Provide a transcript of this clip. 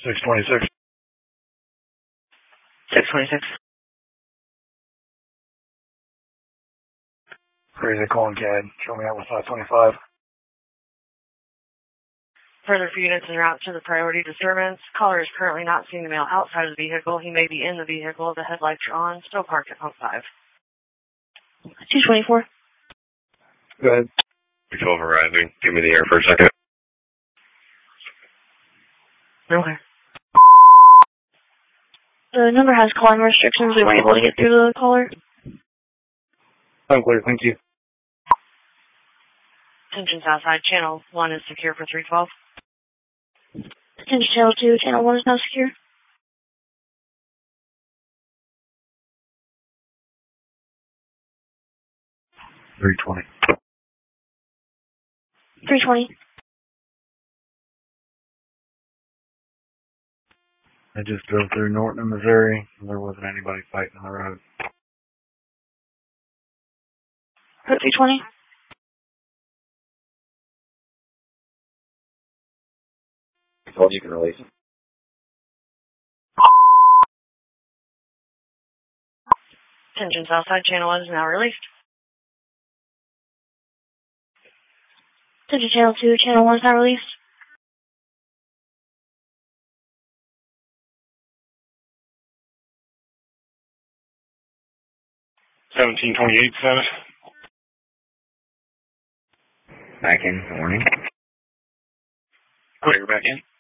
626. 626. Crazy calling CAD. Show me out with 525. Further for units en route to the priority disturbance. Caller is currently not seeing the male outside of the vehicle. He may be in the vehicle. The headlights are on. Still parked at pump 5. 224. Go ahead. 12 arriving. Give me the air for a second. Okay. The number has calling restrictions. We weren't able to get through to the caller. Unclear, thank you. Attention Southside, channel 1 is secure for 312. Attention channel 2, channel 1 is now secure. 320. 320. I just drove through Norton, Missouri. There wasn't anybody fighting on the road. 320. Told you can release it. Attention Southside, channel 1 is now released. Attention channel 2, channel 1 is now released. $17.28. Back in. Good morning. Clear, back in.